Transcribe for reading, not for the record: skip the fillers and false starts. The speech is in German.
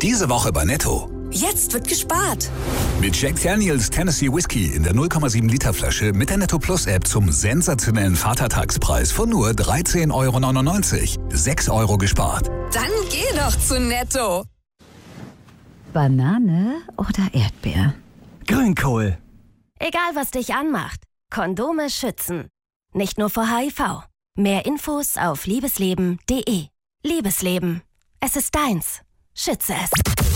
Diese Woche bei Netto. Jetzt wird gespart. Mit Jack Daniels Tennessee Whiskey in der 0,7 Liter Flasche mit der Netto Plus App zum sensationellen Vatertagspreis von nur 13,99 €. 6 € gespart. Dann geh doch zu Netto. Banane oder Erdbeer? Grünkohl. Egal, was dich anmacht, Kondome schützen. Nicht nur vor HIV. Mehr Infos auf liebesleben.de. Liebesleben. Es ist deins. Schütze es.